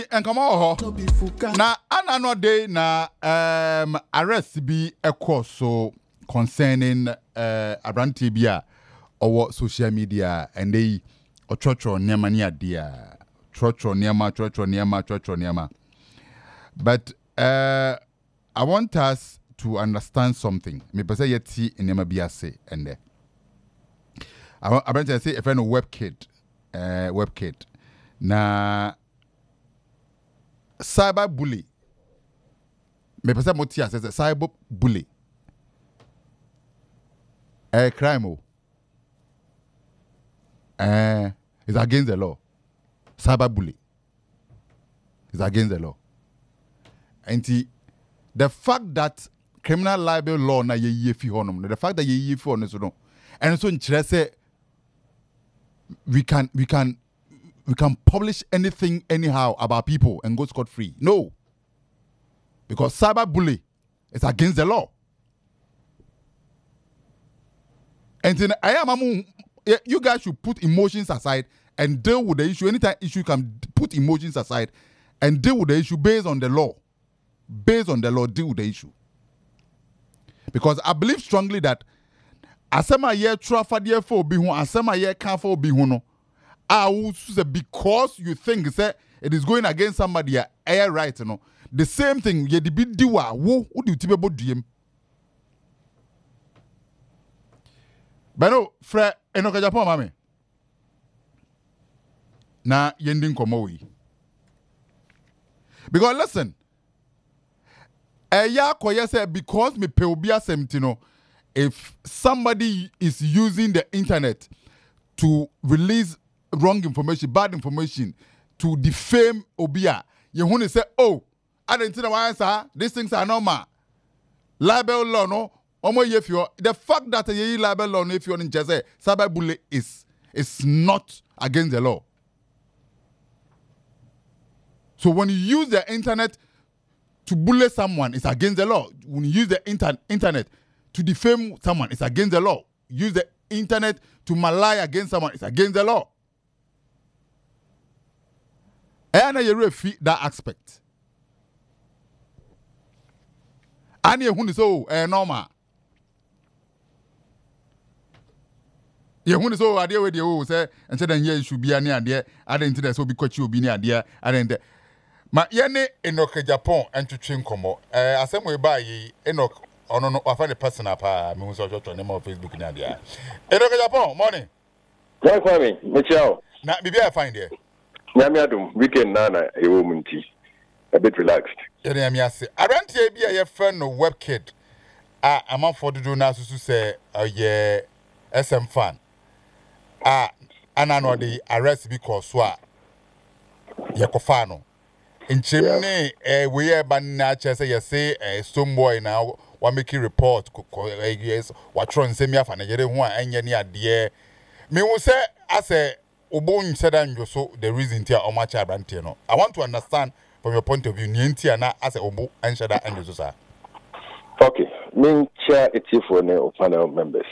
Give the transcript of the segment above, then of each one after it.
and come on. Now, another day, na arrest be a course so concerning Abraham Tibia or social media and they or church or Niamania dear church or Niama. But I want us to understand something. Me pese yet see in Niama Biase and there. I want to say if I know WebKit. Na cyber bully. Me pese motia says cyber bully. Crime. It's against the law. Cyber bully. It's against the law. And the fact that criminal libel law na ye fi honum, the fact that ye fi honum so no. And so in we can publish anything anyhow about people and go scot free. No. Because cyber bully is against the law. And then you guys should put emotions aside and deal with the issue. Anytime issue can put emotions aside and deal with the issue based on the law. Based on the law, deal with the issue. Because I believe strongly that asema ye trafadiye for be who asema ye can for be who no. Because you think say it is going against somebody air right, you know. The same thing ye the big diwa wo do you about DM. But no, Fred enoka Japan mame. Na yending komowi. Because listen, because me peobia semtino, if somebody is using the internet to release wrong information, bad information, to defame Obia, you want to say, oh, I didn't know why, sir, these things are normal. Libel law, no, the fact that you libel law, if you're in Jesse, cyberbullying is not against the law. So when you use the internet to bully someone, it's against the law. When you use the internet to defame someone, it's against the law. Use the internet to malign against someone, it's against the law. And you refer that aspect. And you want so normal. You want so idea with you say and say then you should be an idea. I didn't so be coach you be near idea. I didn't. Ma yene enoke Japan and to train komo. Asem we buy Enoch on I find a person up me who saw your name on Facebook na dia. Enoke Japan morning. Thank you, Michelle. Na bibi I find there. Nyame adum weekend na e wo munti. A bit relaxed. Yene am yase. Arantie bia ye friend no WebKit. Amam for do na susu say ye SM fan. Anano the arrest because so ye ko fa no. In chimney, we are banna chess, you say, some boy now, what make you report, yes, what tron send me off and I get one and any idea. Me will say, I say, Obon said, and you so the reason here or much Abrantino. I want to understand from your point of view, Nientia na as a Obo and Shada and you, sir. Okay, me chair it's for the panel members.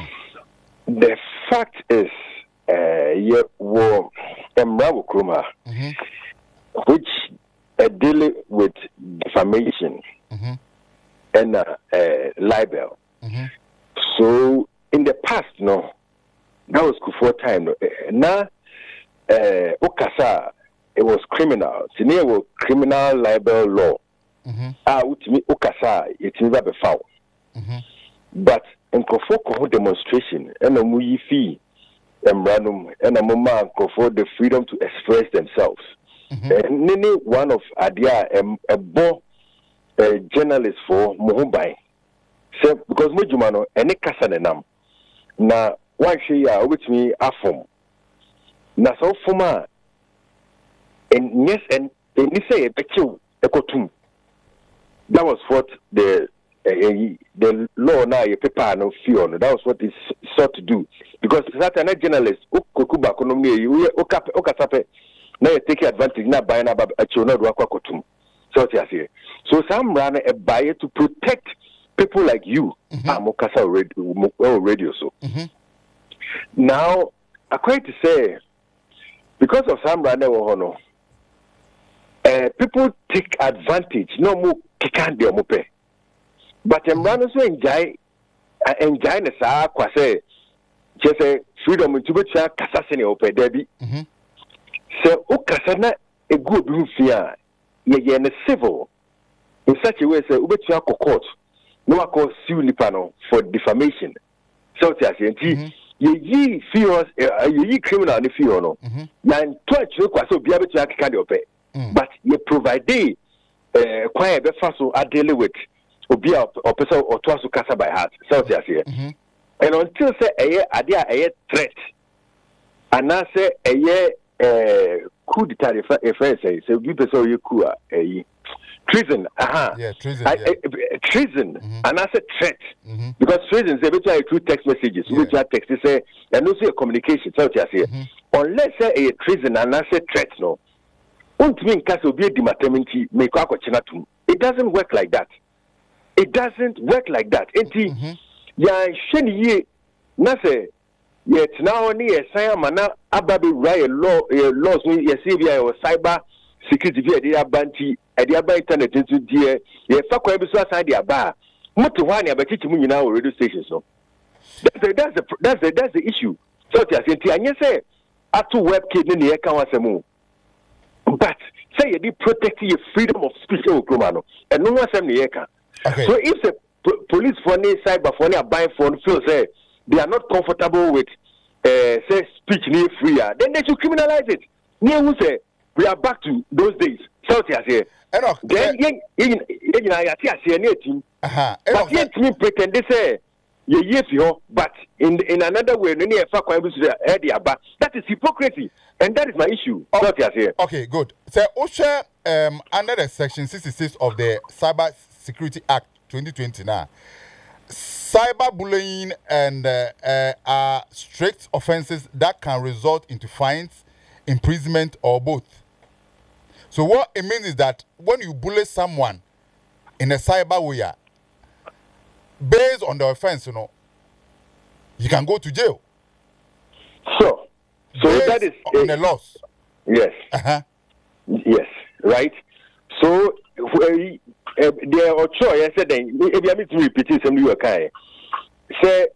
The fact is, you were Embravo Kruma, which dealing with defamation and libel. So in the past, no, that was for time. Now, Okasa, it was criminal. Today was criminal libel law. Okasa, it's never foul. But in Kofoko demonstration, and a muyi fee, and random, and a moment for the freedom to express themselves. Nini one of Adia a bon journalist for Muhubai. So because Mujumano any kasanenam na one share with me afum. Na so fuma and yes and say a kotum. That was what the law now a paper no fear. That was what it sought to do. Because that a journalist Okuba Konomi you okasape. Now you take advantage now buying about a children do so some run a buyer to protect people like you. Mokasa radio so. Now I quite to say because of some run people take advantage. No more kikan de omope. But emrano so enjoy the sa kwase. Just say freedom to be kasa sene ope debi. So o kasa na a good rufia. Ye na civil in such a way say ubetua court. No one call sue nipano for defamation. So I say ye fears ye criminal ni fear no. Yan touch you so be able to kind of pay. But you provide quite a faso are dealing with obia or person or twice to casa by heart. So I say and until say a threat and I say a year coup d'etat a friend say so we person you coup treason, treason, and I said threat because treason is eventually through text messages, which are text say and also a communication. So I say, unless a treason and I said threat, no, won't mean castle be a determinity make chinatum. It doesn't work like that. It doesn't work like that. Ya sheni ye na say yet now only a sign mana ababi right laws ye see via cyber security via the banty at the internet into dear ye fa kwa bi so aside the aba moto hwa ne abatichi mu nyina radio stations no that's the issue. So I say anya say atu web kid ne ye kan wasemu but say you need protect your freedom of speech o kroma no and no wasem ne ye kan. So if the police for any cyber for any buying phone feel say they are not comfortable with say speech near free, then they should criminalize it. Near who say we are back to those days. So I say then I see any team. But yet me pretend they say yes you but in another way that is hypocrisy and that is my issue. So I say okay, good. So Osha under the section 66 of the Cyber Security Act 2020 now, cyberbullying and are strict offenses that can result into fines, imprisonment, or both. So what it means is that when you bully someone in a cyber way, based on the offense, you can go to jail. So that is on the laws. Yes. Yes. Right. So. There are choice. I said, if you to repeat it, some you okay. Say,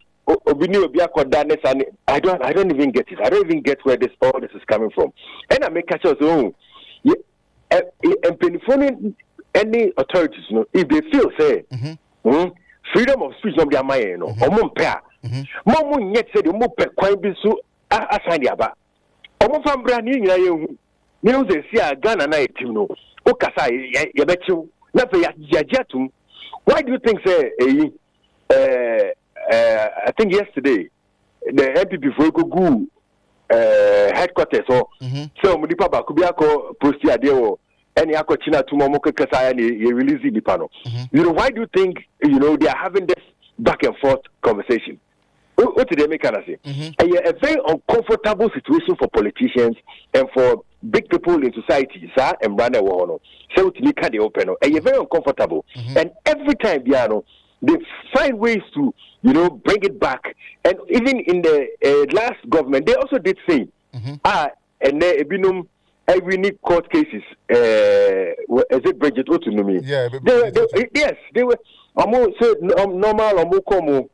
I don't even get it. I don't even get where all this is coming from. And I make catch us own. And any authorities, if they feel say, freedom of speech, not their mind, or more pair. More yet said, the more quite be so assign the aba. Or more from brand new, they see a gun and I, Okasa, Yabetu. Why do you think say I think yesterday the MPP for go headquarters or so Mudipa Bakubiako posti adeo any akochina to Momoka Kasaya release the panel. Why do you think they are having this back and forth conversation? What did they make say? A very uncomfortable situation for politicians and for big people in society, sir, and Brandon Warno. So to me, can they open? A very uncomfortable. And every time, they find ways to, bring it back. And even in the last government, they also did say, and they every need court cases. Is it Bridget autonomy? Yeah, yes, they were almost normal or more common.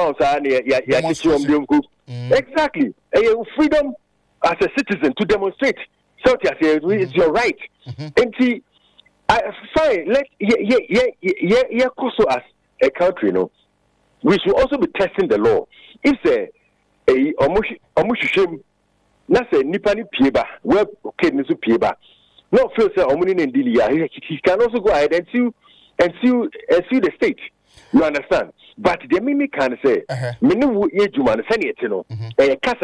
Exactly. Freedom as a citizen to demonstrate. So it's your right. And see, fine. Let also as a country, we should also be testing the law. If a na say nipani pieba, where okay nisu pieba. No feel say omuni ndilia. He can also go ahead and sue the state. You understand? But the mimi can say, Minu ejuma na sani etino, kasa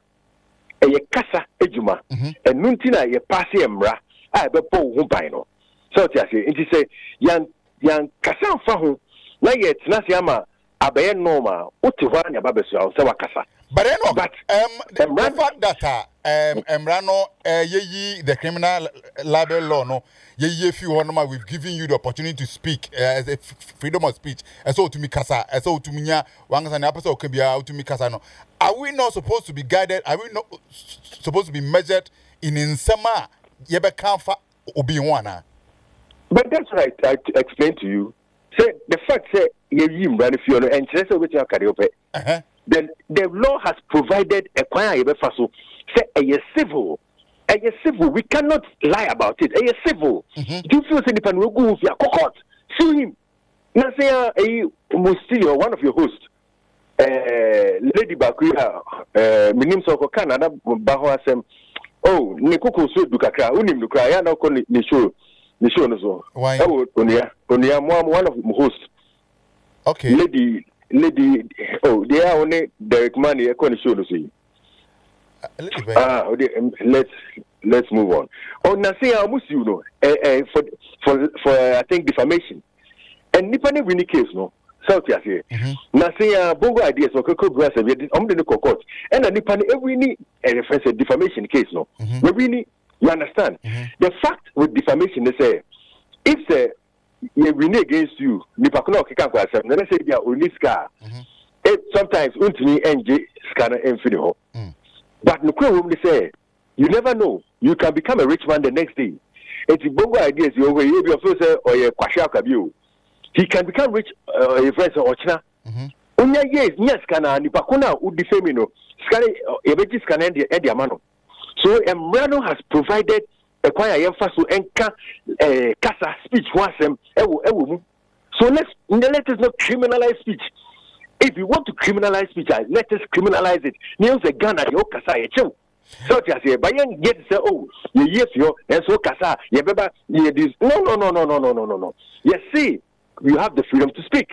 ejuma, and nuntina ye passe emra, I be po humpaino. So I say, it say, yan kasa fahu, na ye tinasiama, abaye norma, utiwani ababesu, sewa kasa. But the fact that Emrano ye the criminal libel law no ye few honor we've given you the opportunity to speak as a freedom of speech and so to me kasa and so to me wanga sana episode can be out to me kasa no. Are we not supposed to be guided? Are we not supposed to be measured in insema yebe kanfa obi one. But that's what I explained to you. Say the fact say you run if you know and say which you carry up. Then the law has provided a choir so say a civil. A civil, we cannot lie about it. A civil. Do you feel any pan will go with your court? Sue him. Now say a Mustilio, one of your hosts, Lady Bakuya, Minim Soko Canada, Bahoasem. Oh, Nikuku Sud Dukaka, Unim Dukaya, no con Nisho, Nisho. Why? Oh, Onia, one of the hosts. Okay. Lady, oh, they are only Derek Money, a condition to see. Let's move on. Oh, now say I must you know for I think defamation. And Nipane winning case no. South here. Now say bongo ideas no could brass and the court. And a Nipane every reference a defamation case no. We really you understand? The fact with defamation they say if you win against you, Nipakuna Kikan Kwasam, then I say yeah, only scar. Sometimes untini NJ scanner and video. But no woman say you never know. You can become a rich man the next day. It's bongo ideas you over here your or your kwashaka view. He can become rich a friend or China. Unya yes, scanner ni pakuna would defame no. Scanner a veggie scanner and the amano. So Emrano has provided a choir emphasis and casa speech once so let us not criminalize speech. If you want to criminalize speech, let us criminalize it. News a gun at your casa, chill. So just say, but you get say, oh, yes, you and so casa, you this. No. Yes, see, you have the freedom to speak.